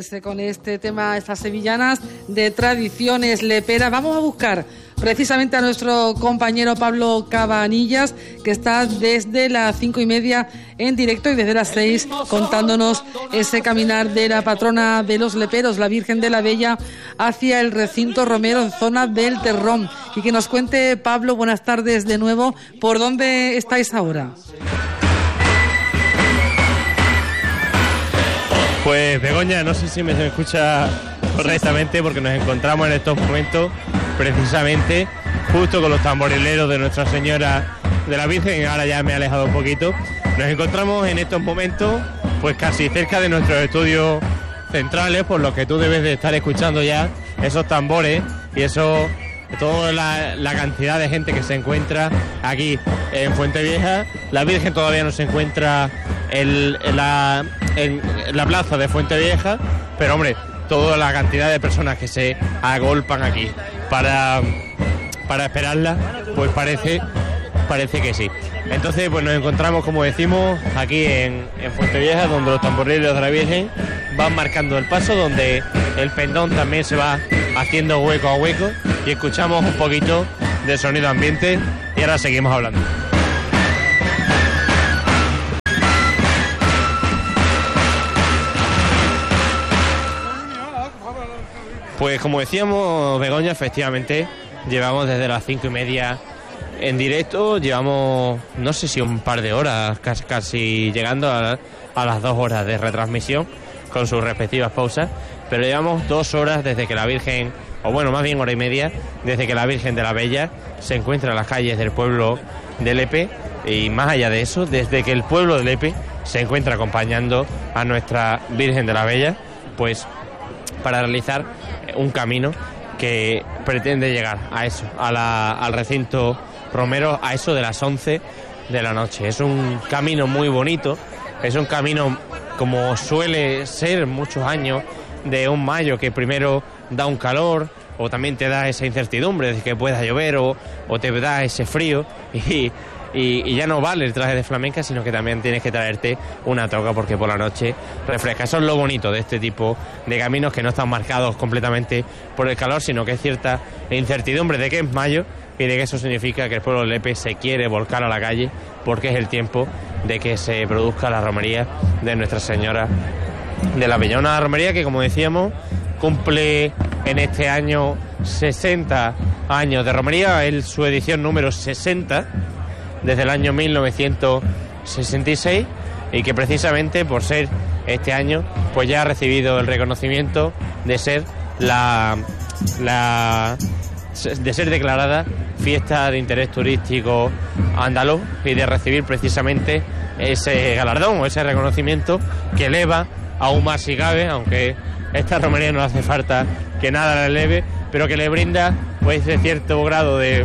pues con este tema, estas sevillanas de tradiciones leperas. Vamos a buscar precisamente a nuestro compañero Pablo Cabanillas, que está desde las 5:30 en directo y desde las 6 contándonos ese caminar de la patrona de los leperos, la Virgen de la Bella, hacia el recinto romero en zona del Terrón. Y que nos cuente, Pablo, buenas tardes de nuevo, ¿por dónde estáis ahora? Pues Begoña, no sé si me escucha correctamente, porque nos encontramos en estos momentos precisamente justo con los tamborileros de Nuestra Señora de la Virgen. Ahora ya me he alejado un poquito. Nos encontramos en estos momentos pues casi cerca de nuestros estudios centrales, por lo que tú debes de estar escuchando ya esos tambores y eso, toda la cantidad de gente que se encuentra aquí en Fuentevieja. La Virgen todavía no se encuentra en la plaza de Fuentevieja, pero hombre, toda la cantidad de personas que se agolpan aquí para esperarla, pues parece que sí. Entonces pues nos encontramos, como decimos, aquí en Fuentevieja, donde los tamborileros de la Virgen van marcando el paso, donde el pendón también se va haciendo hueco a hueco, y escuchamos un poquito de sonido ambiente y ahora seguimos hablando. Pues como decíamos, Begoña, efectivamente llevamos desde las 5:30 en directo, llevamos no sé si un par de horas, casi llegando a las 2 horas de retransmisión con sus respectivas pausas, pero llevamos 2 horas desde que la Virgen, o bueno, más bien hora y media, desde que la Virgen de la Bella se encuentra en las calles del pueblo de Lepe, y más allá de eso, desde que el pueblo de Lepe se encuentra acompañando a Nuestra Virgen de la Bella, pues para realizar un camino que pretende llegar a eso, al recinto romero, a eso de las 11 de la noche. Es un camino muy bonito, es un camino como suele ser muchos años, de un mayo que primero da un calor, o también te da esa incertidumbre de que pueda llover, o te da ese frío, y ya no vale el traje de flamenca, sino que también tienes que traerte una toga, porque por la noche refresca. Eso es lo bonito de este tipo de caminos, que no están marcados completamente por el calor, sino que hay cierta incertidumbre de que es mayo y de que eso significa que el pueblo de Lepe se quiere volcar a la calle, porque es el tiempo de que se produzca la romería de Nuestra Señora de la Bella. Una romería que, como decíamos, cumple en este año 60 años de romería, es su edición número 60, desde el año 1966, y que precisamente por ser este año pues ya ha recibido el reconocimiento de ser de ser declarada fiesta de interés turístico andaluz, y de recibir precisamente ese galardón o ese reconocimiento que eleva aún más, si cabe, aunque esta romería no hace falta que nada la eleve, pero que le brinda pues ese cierto grado de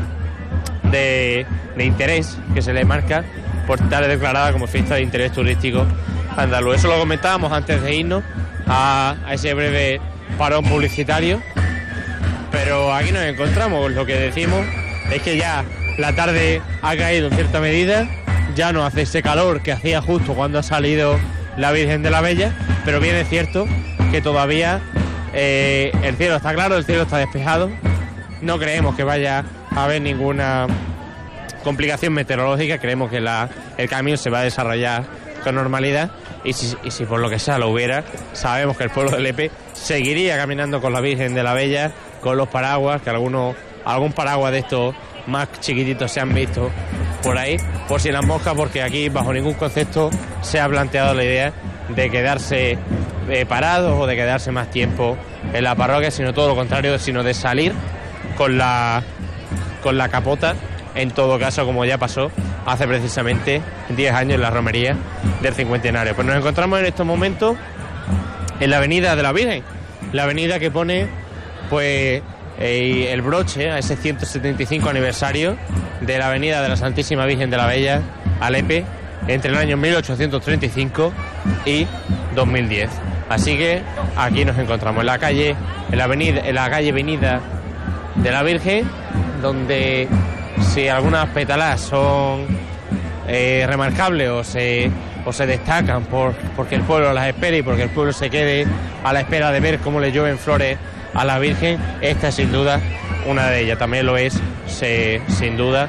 interés que se le marca por estar declarada como fiesta de interés turístico andaluz. Eso lo comentábamos antes de irnos a ese breve parón publicitario, pero aquí nos encontramos. Lo que decimos es que ya la tarde ha caído en cierta medida, ya no hace ese calor que hacía justo cuando ha salido la Virgen de la Bella, pero bien es cierto que todavía el cielo está claro, el cielo está despejado. No creemos que vaya a haber ninguna complicación meteorológica, creemos que el camino se va a desarrollar con normalidad, y si por lo que sea lo hubiera, sabemos que el pueblo de Lepe seguiría caminando con la Virgen de la Bella, con los paraguas, que algún paraguas de estos más chiquititos se han visto por ahí, por si las moscas, porque aquí bajo ningún concepto se ha planteado la idea de quedarse parados o de quedarse más tiempo en la parroquia, sino todo lo contrario, sino de salir con la capota, en todo caso, como ya pasó hace precisamente 10 años en la romería del cincuentenario. Pues nos encontramos en estos momentos en la avenida de la Virgen, la avenida que pone pues el broche a ese 175 aniversario de la avenida de la Santísima Virgen de la Bella a Lepe, entre el año 1835 y 2010. Así que aquí nos encontramos en la calle Avenida de la Virgen, donde si algunas pétalas son remarcables o se o se destacan porque el pueblo las espera y porque el pueblo se quede a la espera de ver cómo le llueven flores a la Virgen, esta es sin duda una de ellas. También lo es, sin duda,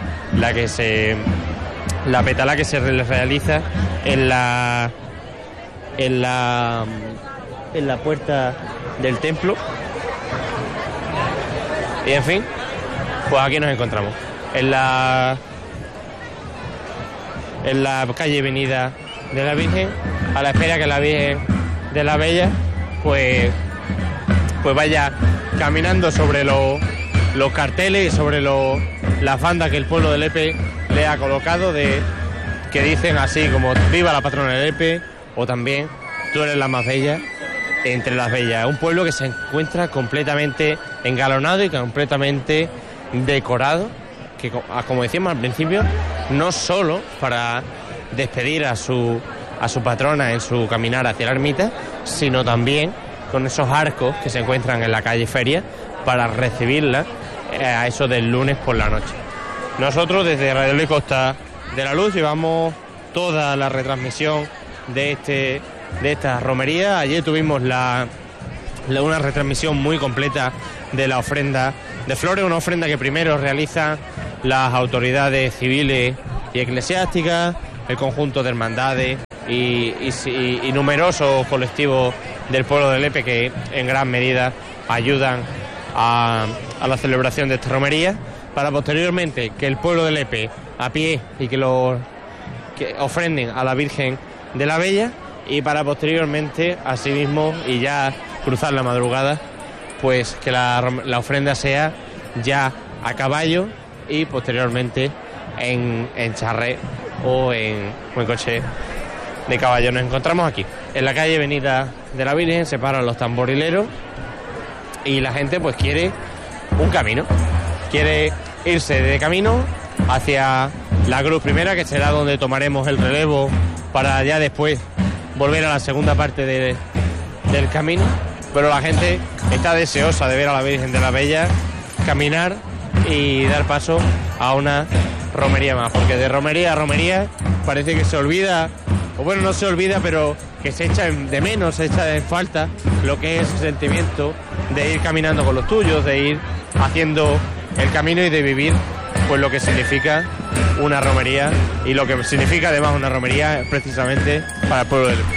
la petala que se realiza en la puerta del templo. Y en fin, pues aquí nos encontramos en la calle Avenida de la Virgen, a la espera que la Virgen de la Bella pues vaya caminando sobre los carteles y sobre las bandas que el pueblo de Lepe le ha colocado, que dicen así como viva la patrona de Lepe, o también tú eres la más bella entre las bellas. Un pueblo que se encuentra completamente engalonado y completamente decorado, que como decíamos al principio, no solo para despedir a su patrona en su caminar hacia la ermita, sino también con esos arcos que se encuentran en la calle Feria para recibirla a eso del lunes por la noche. Nosotros desde Radio Ley Costa de la Luz llevamos toda la retransmisión de esta romería. Ayer tuvimos una retransmisión muy completa de la ofrenda de flores, una ofrenda que primero realizan las autoridades civiles y eclesiásticas, el conjunto de hermandades y numerosos colectivos del pueblo de Lepe que en gran medida ayudan a la celebración de esta romería, para posteriormente que el pueblo de Lepe a pie y que ofrenden a la Virgen de la Bella, y para posteriormente asimismo y ya cruzar la madrugada, pues que la ofrenda sea ya a caballo y posteriormente en charret o en coche de caballo. Nos encontramos aquí en la calle Avenida de la Virgen, se paran los tamborileros y la gente pues quiere un camino, quiere irse de camino hacia la cruz primera, que será donde tomaremos el relevo para ya después volver a la segunda parte del camino. Pero la gente está deseosa de ver a la Virgen de la Bella caminar y dar paso a una romería más, porque de romería a romería parece que se olvida, o bueno, no se olvida, pero que se echa de menos, se echa de falta lo que es ese sentimiento de ir caminando con los tuyos, de ir haciendo el camino y de vivir pues lo que significa una romería, y lo que significa además una romería precisamente para el pueblo de Lepe.